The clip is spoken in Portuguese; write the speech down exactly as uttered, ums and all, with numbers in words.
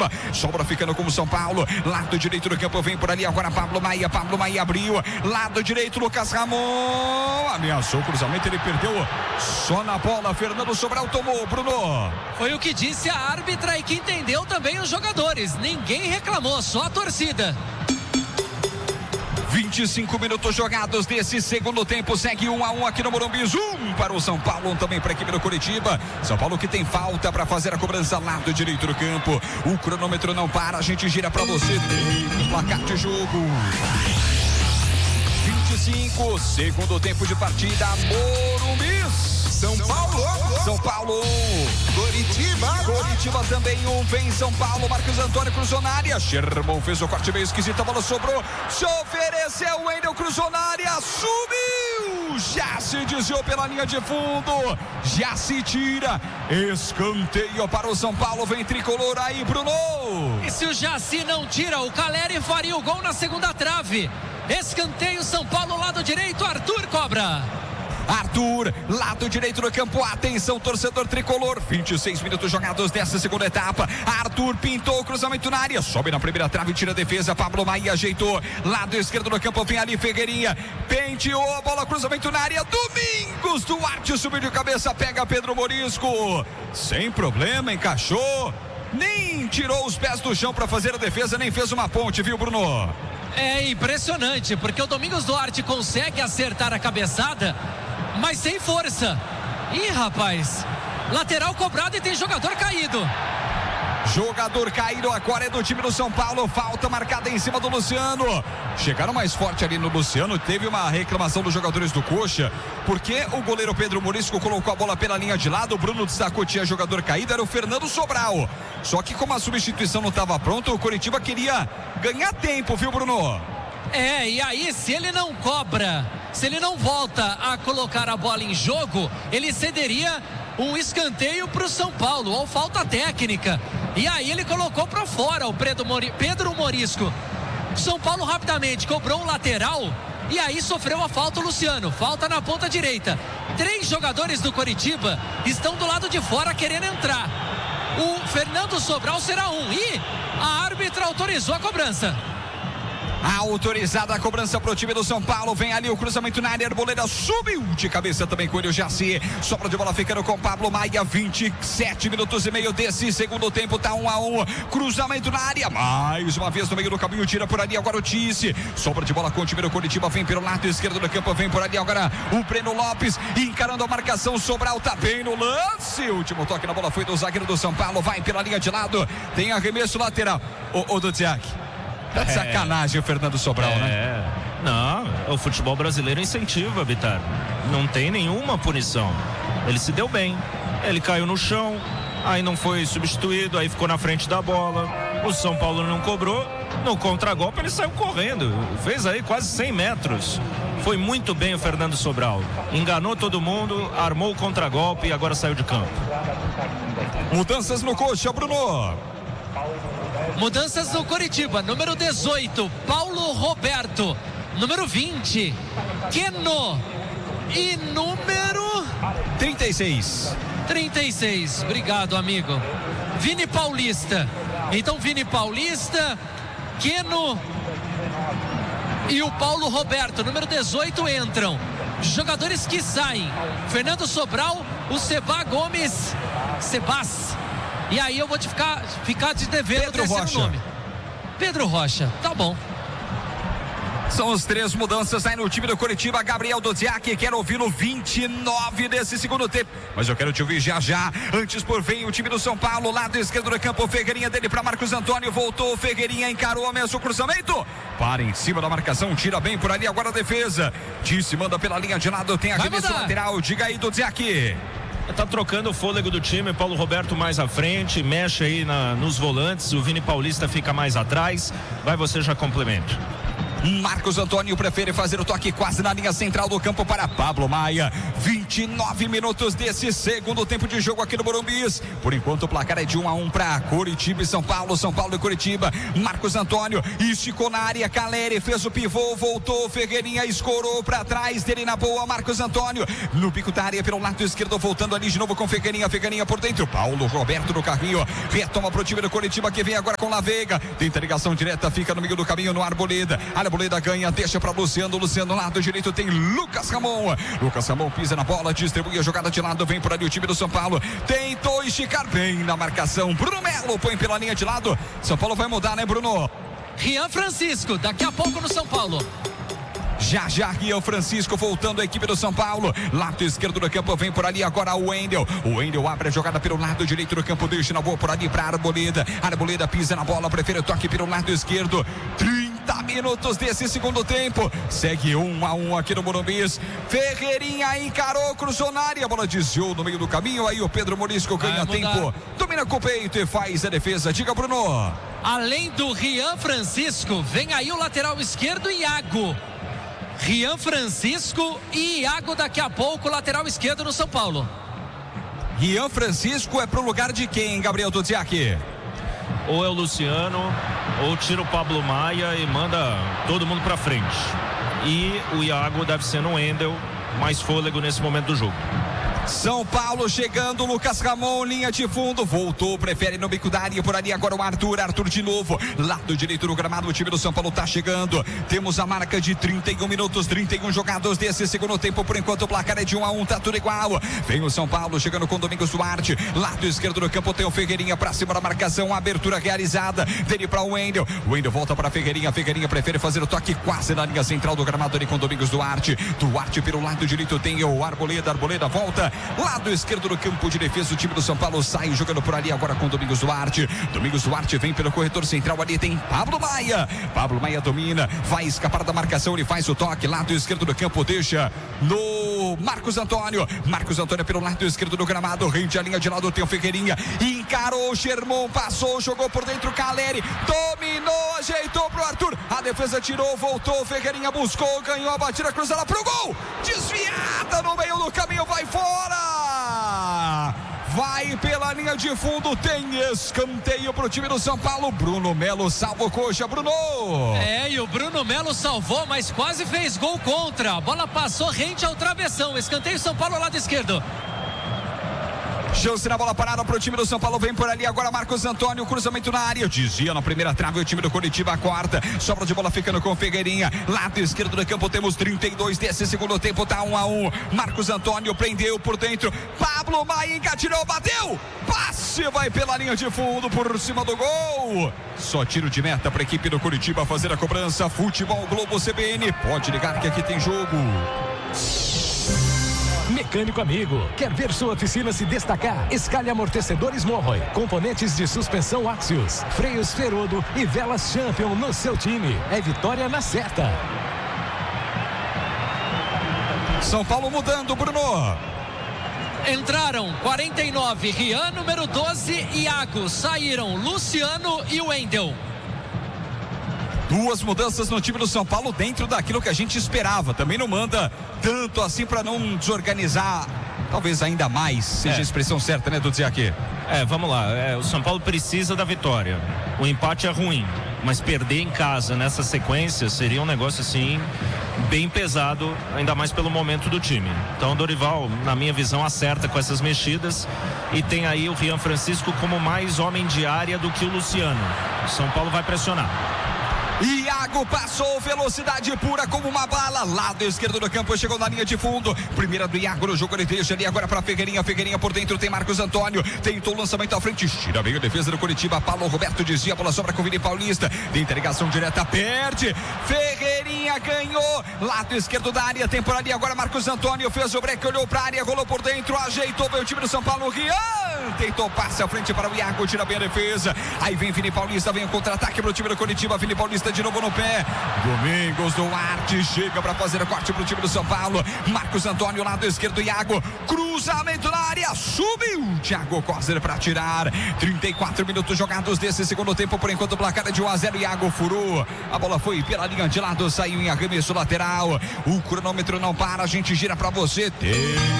Curitiba. Sobra ficando com o São Paulo. Lado direito do campo, vem por ali agora Pablo Maia. Pablo Maia abriu. Lado direito, Lucas Ramon. Ameaçou o cruzamento, ele perdeu só na bola. Fernando Sobral tomou, Bruno. Foi o que disse a árbitra e que entendeu também os jogadores. Ninguém reclamou, só a torcida. vinte e cinco minutos jogados desse segundo tempo, segue um a um aqui no Morumbi, um para o São Paulo, um também para a equipe do Curitiba. São Paulo que tem falta para fazer a cobrança lado direito do campo. O cronômetro não para, a gente gira para você. Tem placar de jogo. vinte e cinco, segundo tempo de partida, Morumbi. São Paulo, São Paulo, Curitiba, Curitiba também um, vem São Paulo, Marcos Antônio cruzou na área, Sherman fez o corte meio esquisito, a bola sobrou, se ofereceu, o Wendel cruzou na área, subiu, já se desviou pela linha de fundo, já se tira, escanteio para o São Paulo, vem tricolor aí, Bruno. E se o Jaci não tira, o Caleri faria o gol na segunda trave. Escanteio, São Paulo, lado direito, Arthur cobra. Arthur, lado direito do campo, atenção torcedor tricolor, vinte e seis minutos jogados dessa segunda etapa, Arthur pintou o cruzamento na área, sobe na primeira trave, tira a defesa, Pablo Maia ajeitou, lado esquerdo do campo, vem ali Figueirinha, penteou a bola, cruzamento na área, Domingos Duarte subiu de cabeça, pega Pedro Morisco, sem problema, encaixou, nem tirou os pés do chão para fazer a defesa, nem fez uma ponte, viu, Bruno? É impressionante, porque o Domingos Duarte consegue acertar a cabeçada, mas sem força. Ih, rapaz, lateral cobrado e tem jogador caído. Jogador caído agora é do time do São Paulo, falta marcada em cima do Luciano. Chegaram mais forte ali no Luciano, teve uma reclamação dos jogadores do Coxa, porque o goleiro Pedro Morisco colocou a bola pela linha de lado, o Bruno destacou, tinha jogador caído, era o Fernando Sobral. Só que como a substituição não estava pronta, o Curitiba queria ganhar tempo, viu, Bruno? É, e aí se ele não cobra, se ele não volta a colocar a bola em jogo, ele cederia um escanteio para o São Paulo, ou falta técnica. E aí ele colocou para fora o Pedro, Mori, Pedro Morisco. São Paulo rapidamente cobrou um lateral e aí sofreu a falta o Luciano. Falta na ponta direita. Três jogadores do Coritiba estão do lado de fora querendo entrar. O Fernando Sobral será um e a árbitra autorizou a cobrança. Autorizada a cobrança pro time do São Paulo, vem ali o cruzamento na área, Arboleda subiu de cabeça também com ele o Jaci, sobra de bola ficando com Pablo Maia, vinte e sete minutos e meio desse segundo tempo, tá um a um, cruzamento na área, mais uma vez no meio do caminho, tira por ali agora o Tice, sobra de bola com o time do Curitiba, vem pelo lado esquerdo do campo, vem por ali agora o Breno Lopes, encarando a marcação, Sobral tá bem no lance, o último toque na bola foi do zagueiro do São Paulo, vai pela linha de lado, tem arremesso lateral, o, o do Tiac. Tá de sacanagem é. o Fernando Sobral, é. né? Não, o futebol brasileiro incentiva, Bitar. Não tem nenhuma punição. Ele se deu bem. Ele caiu no chão, aí não foi substituído, aí ficou na frente da bola. O São Paulo não cobrou. No contragolpe ele saiu correndo. Fez aí quase cem metros. Foi muito bem o Fernando Sobral. Enganou todo mundo, armou o contragolpe e agora saiu de campo. Mudanças no Coxa, Bruno. Mudanças no Coritiba, número dezoito, Paulo Roberto, número vinte, Keno e número trinta e seis. trinta e seis, obrigado amigo. Vini Paulista. Então Vini Paulista, Keno e o Paulo Roberto, número dezoito, entram. Jogadores que saem: Fernando Sobral, o Seba Gomes, Sebas. E aí eu vou te ficar, ficar te devendo Pedro o terceiro Rocha. nome. Pedro Rocha, tá bom. São as três mudanças aí no time do Curitiba. Gabriel Doziak, quero ouvir no vinte e nove desse segundo tempo, mas eu quero te ouvir já já. Antes por vem o time do São Paulo, lado esquerdo do campo, Ferreirinha dele para Marcos Antônio, voltou, Ferreirinha encarou, ameaçou o cruzamento, para em cima da marcação, tira bem por ali, agora a defesa, Disse, manda pela linha de lado, tem arremesso lateral, diga aí Doziak. Tá trocando o fôlego do time, Paulo Roberto mais à frente, mexe aí na, nos volantes, o Vini Paulista fica mais atrás, vai você já complementa. Marcos Antônio prefere fazer o toque quase na linha central do campo para Pablo Maia. vinte e nove minutos desse segundo tempo de jogo aqui no Morumbi. Por enquanto o placar é de um a um para Coritiba e São Paulo. São Paulo e Coritiba. Marcos Antônio esticou na área. Caleri fez o pivô, voltou. Ferreirinha escorou para trás dele na boa. Marcos Antônio no bico da área pelo lado esquerdo, voltando ali de novo com Ferreirinha. Ferreirinha por dentro. Paulo Roberto no carrinho. Retoma pro time do Coritiba que vem agora com La Veiga. Tenta ligação direta, fica no meio do caminho no Arboleda. Arboleda ganha, deixa para Luciano. Luciano no lado direito tem Lucas Ramon. Lucas Ramon pisa na bola, distribui a jogada de lado. Vem por ali o time do São Paulo. Tentou esticar bem na marcação. Bruno Melo põe pela linha de lado. São Paulo vai mudar, né, Bruno? Rian Francisco, daqui a pouco no São Paulo. Já já Rian Francisco voltando a equipe do São Paulo. Lado esquerdo do campo, vem por ali agora o Wendel. O Wendel abre a jogada pelo lado direito do campo, deixa na boa por ali para Arboleda. Arboleda pisa na bola, prefere o toque pelo lado esquerdo. trinta minutos desse segundo tempo. Segue um a um aqui no Morumbi. Ferreirinha encarou, cruzou na área, a bola desviou no meio do caminho. Aí o Pedro Morisco ganha tempo. Domina com o peito e faz a defesa. Diga, Bruno. Além do Rian Francisco, vem aí o lateral esquerdo, Iago. Rian Francisco e Iago daqui a pouco, lateral esquerdo no São Paulo. Rian Francisco é pro lugar de quem, Gabriel Duziak? Ou é o Luciano, ou tira o Pablo Maia e manda todo mundo pra frente. E o Iago deve ser no Wendel, mais fôlego nesse momento do jogo. São Paulo chegando, Lucas Ramon, linha de fundo, voltou, prefere no bico da área, por ali agora o Arthur, Arthur de novo, lado direito do gramado, o time do São Paulo tá chegando, temos a marca de trinta e um minutos, trinta e um jogados desse segundo tempo, por enquanto o placar é de um a um, tá tudo igual, vem o São Paulo chegando com Domingos Duarte, lado esquerdo do campo tem o Ferreirinha pra cima da marcação, abertura realizada, dele pra o Wendel, o Wendel volta pra Ferreirinha, Ferreirinha prefere fazer o toque quase na linha central do gramado ali com Domingos Duarte, Duarte pelo lado direito tem o Arboleda, Arboleda volta, lado esquerdo do campo de defesa, o time do São Paulo sai jogando por ali agora com Domingos Duarte. Domingos Duarte vem pelo corredor central, ali tem Pablo Maia. Pablo Maia domina, vai escapar da marcação, ele faz o toque, lado esquerdo do campo, deixa no Marcos Antônio. Marcos Antônio pelo lado esquerdo do gramado, rende a linha de lado, tem o Ferreirinha, encarou o Sherman, passou, jogou por dentro, Caleri, dominou, ajeitou pro Arthur, a defesa tirou, voltou, Ferreirinha buscou, ganhou a batida cruzada pro gol, desviada no meio do caminho, vai fora! Vai pela linha de fundo, tem escanteio pro time do São Paulo. Bruno Melo salva o coxa, Bruno. É, e o Bruno Melo salvou, mas quase fez gol contra. A bola passou rente ao travessão. Escanteio São Paulo, lado esquerdo. Chance na bola parada pro time do São Paulo, vem por ali agora Marcos Antônio, cruzamento na área, desvia na primeira trave, o time do Coritiba corta, sobra de bola ficando com Ferreirinha, lado esquerdo do campo, temos trinta e dois desse segundo tempo, tá um a um, Marcos Antônio prendeu por dentro, Pablo Maia engatilhou, bateu, passe, vai pela linha de fundo, por cima do gol, só tiro de meta pra equipe do Coritiba fazer a cobrança. Futebol Globo C B N, pode ligar que aqui tem jogo. Mecânico amigo, quer ver sua oficina se destacar? Escalhe amortecedores Morroy, componentes de suspensão Axios, freios Ferodo e velas Champion no seu time. É vitória na certa. São Paulo mudando, Bruno. Entraram quarenta e nove, Rian, número doze, Iago. Saíram Luciano e Wendel. Duas mudanças no time do São Paulo dentro daquilo que a gente esperava. Também não manda tanto assim para não desorganizar, talvez ainda mais, seja é. a expressão certa, né, Duziak? É, vamos lá. É, o São Paulo precisa da vitória. O empate é ruim, mas perder em casa nessa sequência seria um negócio assim bem pesado, ainda mais pelo momento do time. Então o Dorival, na minha visão, acerta com essas mexidas e tem aí o Rian Francisco como mais homem de área do que o Luciano. O São Paulo vai pressionar. Iago passou, velocidade pura como uma bala, lado esquerdo do campo, chegou na linha de fundo, primeira do Iago no jogo, ele deixa ali agora para Ferreirinha, Ferreirinha por dentro, tem Marcos Antônio, tentou o lançamento à frente, tira bem a defesa do Coritiba, Paulo Roberto desvia, a bola sobra com o Vini Paulista, tem interligação direta, perde, Ferreirinha ganhou, lado esquerdo da área, tem por ali agora Marcos Antônio, fez o break, olhou para a área, rolou por dentro, ajeitou, veio o time do São Paulo, Rian, tentou passe à frente para o Iago, tira bem a defesa, aí vem Vini Paulista, vem o contra-ataque para o time do Coritiba, Vini Paulista de novo no pé. Domingos Duarte chega para fazer o corte pro time do São Paulo. Marcos Antônio, lado esquerdo, Iago. Cruzamento na área, subiu. Thiago Coser para tirar. trinta e quatro minutos jogados desse segundo tempo. Por enquanto o placar é de um a zero. Iago furou. A bola foi pela linha de lado, saiu em arremesso lateral. O cronômetro não para, a gente gira para você. Tem